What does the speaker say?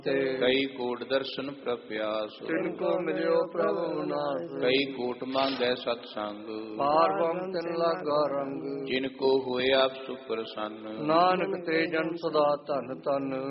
ਕਈ ਕੋਟ ਦਰਸ਼ਨ ਪ੍ਰਪਿਆਸ, ਤਿਨ ਕੋ ਮਿਲਿਓ ਪ੍ਰਭੁ ਨਾਸ। ਕਈ ਕੋਟ ਮੰਗੈ ਸਤ ਸੰਗ, ਪਾਰ ਬ੍ਰਹਮ ਤਿਨ ਲਾਗਾ ਰੰਗ। ਜਿਨ ਕੋ ਹੋਏ ਆਪ ਸੁ ਪ੍ਰਸੰਨ, ਨਾਨਕ ਤੇ ਜਨ ਸਦਾ ਧਨ ਧਨ।